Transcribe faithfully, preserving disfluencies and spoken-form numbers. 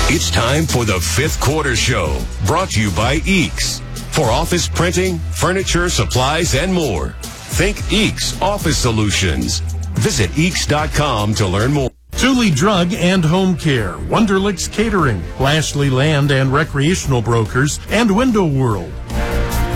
It's time for the Fifth Quarter Show, brought to you by Eeks. For office printing, furniture, supplies, and more, think Eeks Office Solutions. Visit Eeks dot com to learn more. Thule Drug and Home Care, Wonderlicks Catering, Lashley Land and Recreational Brokers, and Window World.